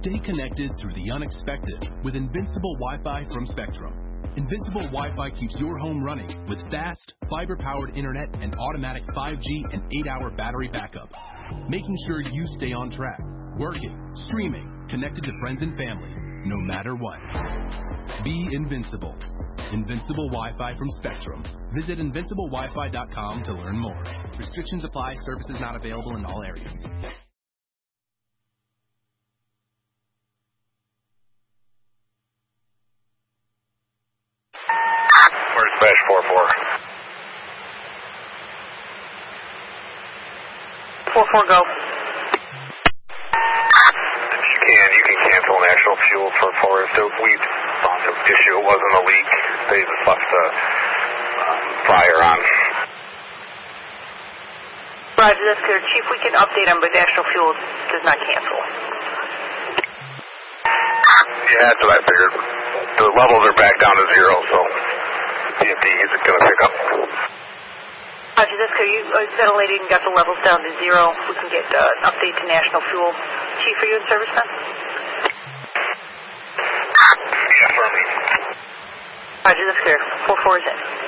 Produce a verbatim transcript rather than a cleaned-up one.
Stay connected through the unexpected with Invincible Wi-Fi from Spectrum. Invincible Wi-Fi keeps your home running with fast, fiber-powered internet and automatic five G and eight hour battery backup, making sure you stay on track, working, streaming, connected to friends and family, no matter what. Be invincible. Invincible Wi-Fi from Spectrum. Visit invincible wi fi dot com to learn more. Restrictions apply. Services not available in all areas. Where's Bash four four? four four, go. If you can, you can cancel National Fuel for Forest. We thought the issue wasn't a leak. They just left the um, fryer on. Roger, that's clear. Chief, we can update them, but National Fuel does not cancel. Yeah, that's what I figured. The levels are back down to zero, so P F D is going to pick up. Roger, that's clear. You uh, ventilated and got the levels down to zero. We can get uh, an update to National Fuel. Chief, are you in service then? Yeah, for me. Roger, that's clear. four four is in.